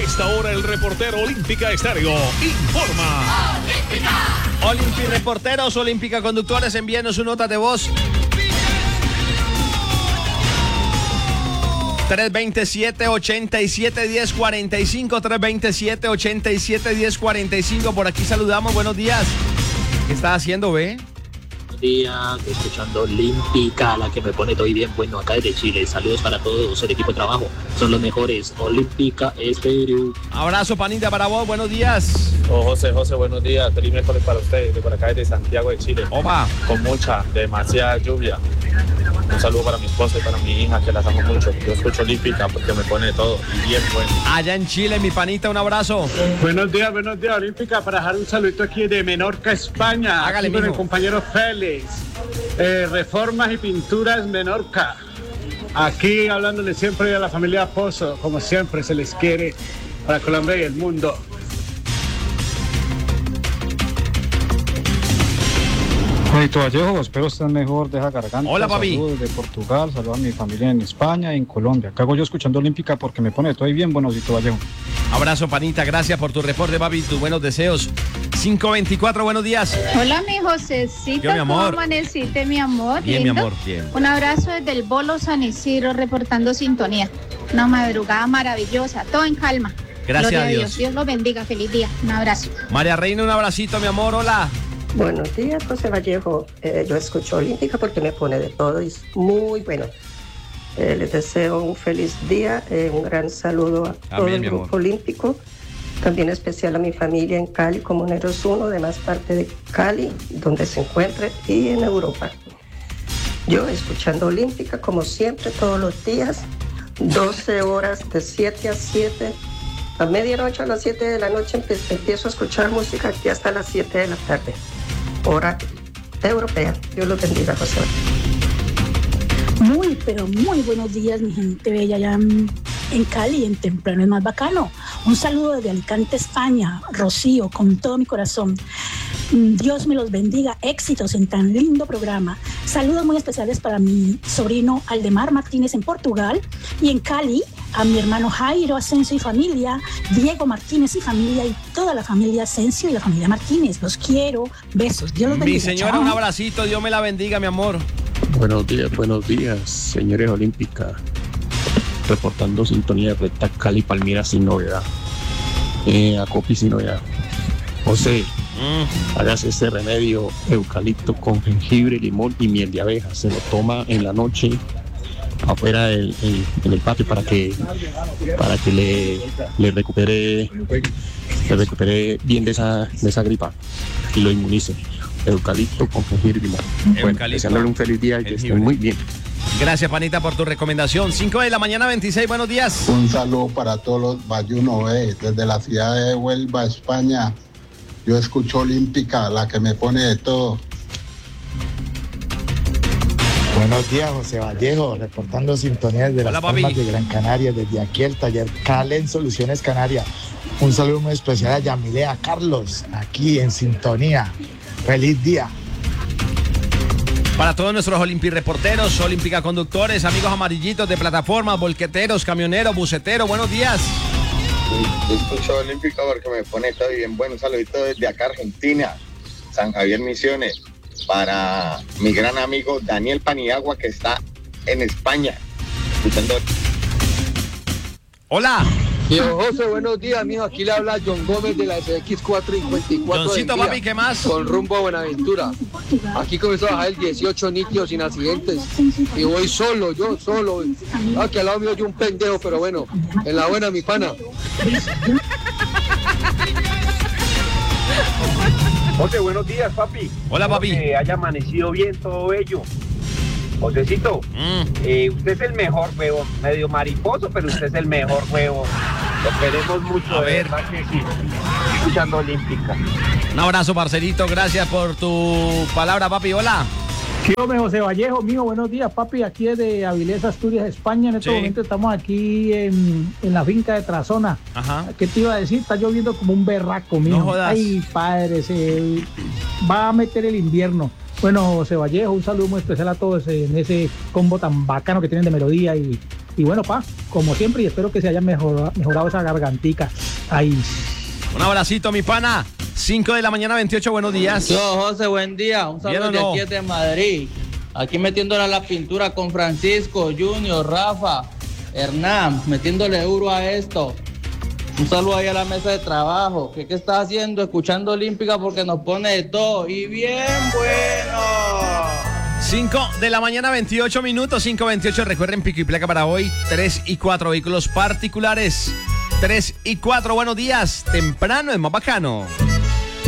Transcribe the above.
esta hora el reportero Olímpica Estéreo informa. Olímpica reporteros, Olímpica conductores, envíenos su nota de voz. 327-87-1045, 327-87-1045. Por aquí saludamos, buenos días. ¿Qué estás haciendo, ve? Buenos días, escuchando Olímpica, la que me pone todo bien bueno acá desde Chile. Saludos para todos, el equipo de trabajo, son los mejores. Olímpica Estéreo. Abrazo, panita, para vos, buenos días. Oh, José, buenos días. Feliz miércoles para ustedes, de por acá desde Santiago de Chile. Opa. Con demasiada lluvia. Un saludo para mi esposa y para mi hija, que las amo mucho. Yo escucho Olímpica porque me pone todo y bien bueno. Allá en Chile, mi panita, un abrazo. Buenos días, Olímpica, para dejar un saludito aquí de Menorca, España. Hágale, aquí con mijo. el compañero Félix. Reformas y Pinturas Menorca. Aquí hablándole siempre a la familia Pozo, como siempre se les quiere, para Colombia y el mundo. Juanito Vallejo, espero estés mejor, deja garganta. Hola, papi. Saludos de Portugal, saludos a mi familia en España y en Colombia. ¿Qué hago yo escuchando Olímpica? Porque me pone todo bien, buenosito Vallejo. Abrazo, panita, gracias por tu reporte, papi, tus buenos deseos. 524, buenos días. Hola, mi Josecita. Yo, mi amor. ¿Cómo amaneciste, mi amor? Bien, ¿Lindo? mi amor, bien. Un abrazo desde el Bolo San Isidro, reportando sintonía. Una madrugada maravillosa, todo en calma. Gracias Gloria a Dios. Dios los bendiga, feliz día. Un abrazo. María Reina, un abracito, mi amor, hola. Buenos días, José Vallejo. Yo escucho Olímpica porque me pone de todo y es muy bueno. Les deseo un feliz día, un gran saludo a todo Amén, el mi grupo amor. olímpico, también especial a mi familia en Cali, Comuneros 1, demás parte de Cali, donde se encuentre, y en Europa. Yo escuchando Olímpica, como siempre, todos los días, 12 horas de 7 a 7. A medianoche, a las 7 de la noche, empiezo a escuchar música aquí hasta las 7 de la tarde. Hora europea. Dios los bendiga, José. Muy, pero muy buenos días, mi gente bella allá en Cali, en Temprano es más bacano. Un saludo desde Alicante, España, Rocío, con todo mi corazón. Dios me los bendiga, éxitos en tan lindo programa. Saludos muy especiales para mi sobrino Aldemar Martínez en Portugal y en Cali, a mi hermano Jairo Asensio y familia, Diego Martínez y familia y toda la familia Asensio y la familia Martínez. Los quiero, besos, Dios los bendiga. Mi señora, Chao. un abracito, Dios me la bendiga, mi amor. Buenos días, señores Olímpica. Reportando sintonía recta Cali, Palmira sin novedad. Acopi sin novedad. José, hágase este remedio eucalipto con jengibre, limón y miel de abeja. Se lo toma en la noche afuera en el patio para que le recupere bien de esa gripa y lo inmunice. Eucalipto con jengibre y limón. Bueno, deseándole un feliz día y que estén muy bien. Gracias, panita, por tu recomendación. 5 de la mañana, 26, buenos días. Un saludo para todos los Bayuno, desde la ciudad de Huelva, España. Yo escucho Olímpica, la que me pone de todo. Buenos días, José Vallejo, reportando sintonías de las Hola, papi. Palmas de Gran Canaria, desde aquí el taller Calen Soluciones Canarias. Un saludo muy especial a Yamilea Carlos, aquí en sintonía. Feliz día. Para todos nuestros reporteros, Olímpica conductores, amigos amarillitos de plataformas, volqueteros, camioneros, buceteros, buenos días. Yo escucho Olímpica porque me pone todo bien. Bueno, un saludito desde acá, Argentina, San Javier Misiones, para mi gran amigo Daniel Paniagua, que está en España, escuchando. Hola. Tío José, buenos días, mijo. Aquí le habla John Gómez de la SX454. Johncito, papi, ¿qué más? Con rumbo a Buenaventura. Aquí comenzó a bajar el 18 nítido sin accidentes. Y voy solo, yo solo. Aquí al lado mío hay un pendejo, pero bueno, en la buena, mi pana. José, buenos días, papi. Hola, papi. Que haya amanecido bien, todo bello. Josecito, usted es el mejor, huevón. Medio mariposo, pero usted es el mejor, huevón. Lo queremos mucho. A ver. ¿Verdad que sí? Escuchando Olímpica. Un abrazo, parcerito, gracias por tu palabra, papi. Hola. ¿Qué hombre, José Vallejo, mío? Buenos días, papi. Aquí desde Avilés, Asturias, España. En este momento estamos aquí en la finca de Trazona. Ajá. ¿Qué te iba a decir? Está lloviendo como un berraco, mío. No jodas. Ay, padre, se va a meter el invierno. Bueno, José Vallejo, un saludo muy especial a todos en ese combo tan bacano que tienen de melodía y Y bueno, como siempre, y espero que se haya mejorado esa gargantica. Ahí. Un abracito, mi pana. 5 de la mañana, 28, buenos días. Yo, José, buen día. Un saludo de aquí de Madrid. Aquí metiéndole a la pintura con Francisco, Junior, Rafa, Hernán, metiéndole duro a esto. Un saludo ahí a la mesa de trabajo. ¿Qué estás haciendo? Escuchando Olímpica porque nos pone de todo. Y bien bueno. 5 de la mañana, 28 minutos, 5:28. Recuerden, pico y placa para hoy, 3 y 4 vehículos particulares. 3 y 4, buenos días. Temprano es más bacano.